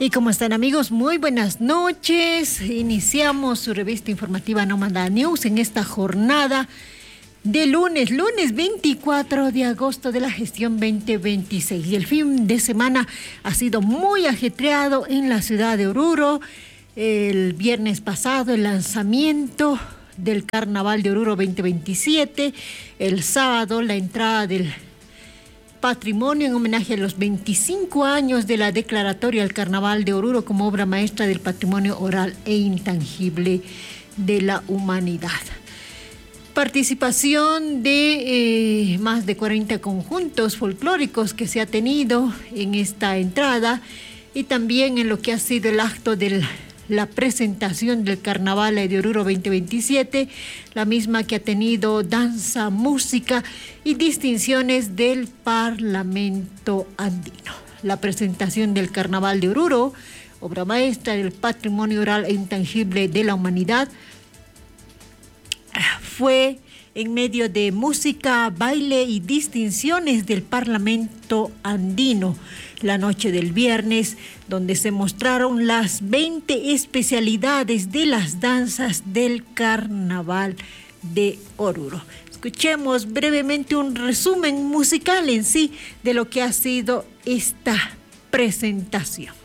¿Y cómo están, amigos? Muy buenas noches. Iniciamos su revista informativa Nómada News en esta jornada de lunes 24 de agosto de la gestión 2026. Y el fin de semana ha sido muy ajetreado en la ciudad de Oruro. El viernes pasado, el lanzamiento del Carnaval de Oruro 2027. El sábado, la entrada del Patrimonio en homenaje a los 25 años de la declaratoria al Carnaval de Oruro como obra maestra del patrimonio oral e intangible de la humanidad. Participación de más de 40 conjuntos folclóricos que se ha tenido en esta entrada y también en lo que ha sido el acto de la presentación del Carnaval de Oruro 2027, la misma que ha tenido danza, música y distinciones del Parlamento andino. La presentación del Carnaval de Oruro, obra maestra del patrimonio oral e intangible de la humanidad, fue en medio de música, baile y distinciones del Parlamento andino la noche del viernes, donde se mostraron las 20 especialidades de las danzas del Carnaval de Oruro. Escuchemos brevemente un resumen musical en sí de lo que ha sido esta presentación.